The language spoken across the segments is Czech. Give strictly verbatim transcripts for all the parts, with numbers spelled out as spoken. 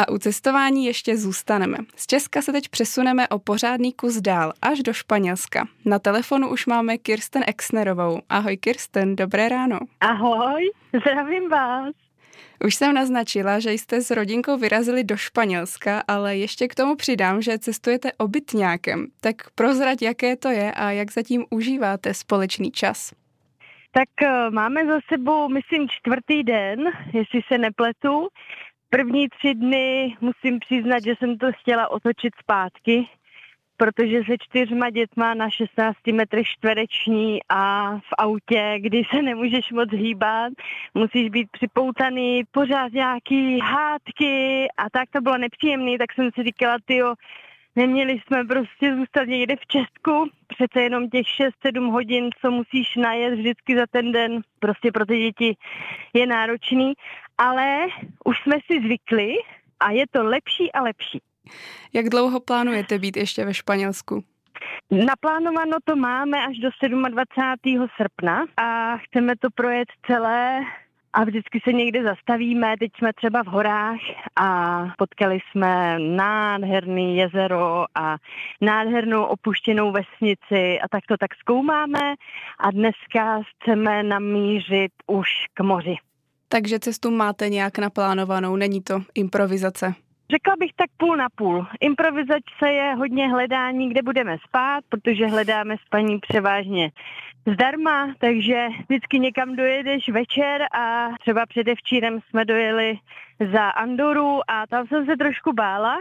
A u cestování ještě zůstaneme. Z Česka se teď přesuneme o pořádný kus dál, až do Španělska. Na telefonu už máme Kirsten Exnerovou. Ahoj Kirsten, dobré ráno. Ahoj, zdravím vás. Už jsem naznačila, že jste s rodinkou vyrazili do Španělska, ale ještě k tomu přidám, že cestujete obytňákem. Tak prozrať, jaké to je a jak zatím užíváte společný čas. Tak máme za sebou, myslím, čtvrtý den, jestli se nepletu. První tři dny musím přiznat, že jsem to chtěla otočit zpátky, protože se čtyřma dětma na šestnáct metrech čtvereční a v autě, kdy se nemůžeš moc hýbat, musíš být připoutaný, pořád nějaký hádky a tak to bylo nepříjemný, tak jsem si říkala, tyjo, neměli jsme prostě zůstat někde v Česku, přece jenom těch šest sedm hodin, co musíš najet vždycky za ten den, prostě pro ty děti je náročný, ale už jsme si zvykli a je to lepší a lepší. Jak dlouho plánujete být ještě ve Španělsku? Naplánováno to máme až do dvacátého sedmého srpna a chceme to projet celé a vždycky se někde zastavíme. Teď jsme třeba v horách a potkali jsme nádherný jezero a nádhernou opuštěnou vesnici a tak to tak zkoumáme a dneska chceme namířit už k moři. Takže cestu máte nějak naplánovanou, není to improvizace? Řekla bych tak půl na půl. Improvizace je hodně hledání, kde budeme spát, protože hledáme spaní převážně zdarma, takže vždycky někam dojedeš večer a třeba předevčírem jsme dojeli za Andoru a tam jsem se trošku bála,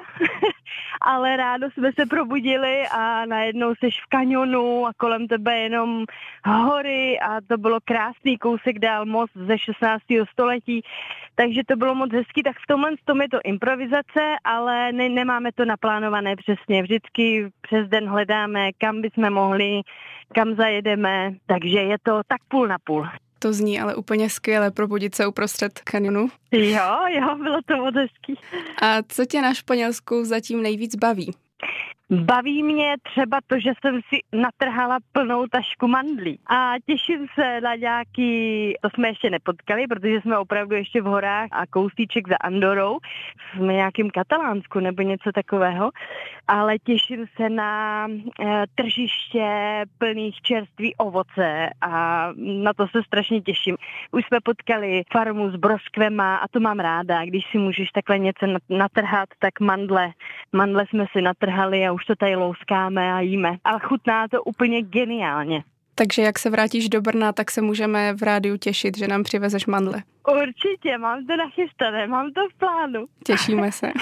ale rádo jsme se probudili a najednou seš v kanionu a kolem tebe jenom hory a to bylo krásný kousek dál most ze šestnáctého století, takže to bylo moc hezký, tak v tomhle tom je to improvizace, ale ne, nemáme to naplánované přesně, vždycky přes den hledáme, kam bychom mohli, kam zajedeme, takže je to tak půl na půl. To zní ale úplně skvěle, probudit se uprostřed kanionu. Jo, jo, bylo to moc hezký. A co tě na Španělsku zatím nejvíc baví? Baví mě třeba to, že jsem si natrhala plnou tašku mandlí. A těším se na nějaký, to jsme ještě nepotkali, protože jsme opravdu ještě v horách a kousíček za Andorou, v nějakém Katalánsku nebo něco takového. Ale těším se na e, tržiště plných čerství ovoce a na to se strašně těším. Už jsme potkali farmu s broskvema a to mám ráda, když si můžeš takhle něco natrhat, tak mandle, mandle jsme si natrhali a už to tady louskáme a jíme. Ale chutná to úplně geniálně. Takže jak se vrátíš do Brna, tak se můžeme v rádiu těšit, že nám přivezeš mandle. Určitě, mám to nachystané, mám to v plánu. Těšíme se.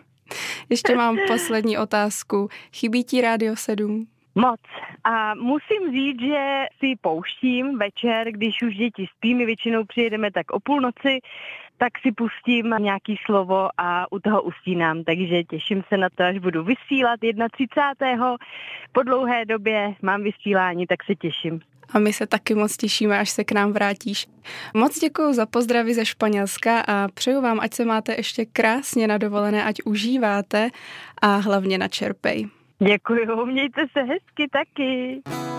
Ještě mám poslední otázku. Chybí ti Rádio sedm? Moc. A musím říct, že si pouštím večer, když už děti spí, my většinou přijedeme tak o půlnoci, tak si pustím nějaký slovo a u toho ustínám, takže těším se na to, až budu vysílat třicátého prvního Po dlouhé době mám vysílání, tak se těším. A my se taky moc těšíme, až se k nám vrátíš. Moc děkuju za pozdravy ze Španělska a přeju vám, ať se máte ještě krásně na dovolené, ať užíváte a hlavně načerpej. Děkuju, mějte se hezky taky.